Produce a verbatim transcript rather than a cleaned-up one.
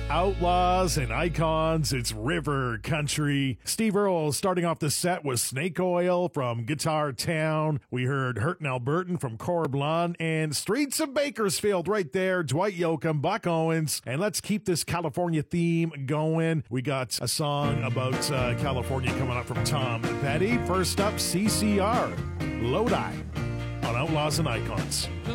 Outlaws and Icons, it's River Country. Steve Earle starting off the set with Snake Oil from Guitar Town. We heard Hurtin' Albertan from Cor Blonde and Streets of Bakersfield right there. Dwight Yoakam, Buck Owens. And let's keep this California theme going. We got a song about uh, California coming up from Tom Petty. First up, C C R, Lodi on Outlaws and Icons.